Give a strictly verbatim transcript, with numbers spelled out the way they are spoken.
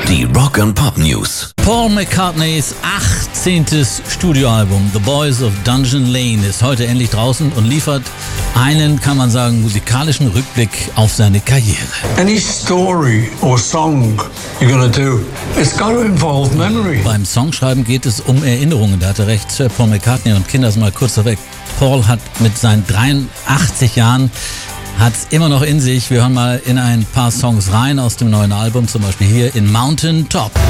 Die Rock and Pop News. Paul McCartneys achtzehntes Studioalbum The Boys of Dungeon Lane ist heute endlich draußen und liefert einen, kann man sagen, musikalischen Rückblick auf seine Karriere. Any story or song you're gonna do, it's got to involve memory. Beim Songschreiben geht es um Erinnerungen, da hatte recht Sir Paul McCartney, und Kinder sind mal kurz vorweg. Paul hat mit seinen dreiundachtzig Jahren hat's immer noch in sich. Wir hören mal in ein paar Songs rein aus dem neuen Album, zum Beispiel hier in Mountain Top.